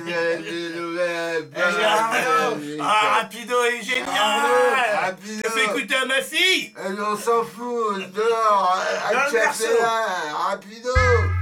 des nouvelles. Ah, Rapido est génial. Rapido. Je fais écouter à ma fille. On s'en fout, dehors, Dans le berceau. Rapido.